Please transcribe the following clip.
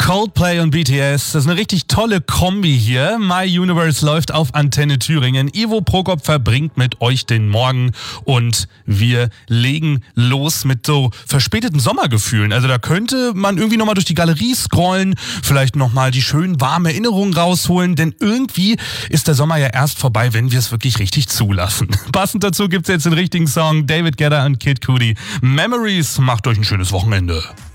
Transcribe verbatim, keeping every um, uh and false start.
Coldplay und B T S, das ist eine richtig tolle Kombi hier. My Universe läuft auf Antenne Thüringen. Ivo Prokop verbringt mit euch den Morgen und wir legen los mit so verspäteten Sommergefühlen. Also da könnte man irgendwie nochmal durch die Galerie scrollen, vielleicht nochmal die schönen warmen Erinnerungen rausholen, denn irgendwie ist der Sommer ja erst vorbei, wenn wir es wirklich richtig zulassen. Passend dazu gibt's jetzt den richtigen Song, David Guetta und Kid Cudi. Memories, macht euch ein schönes Wochenende.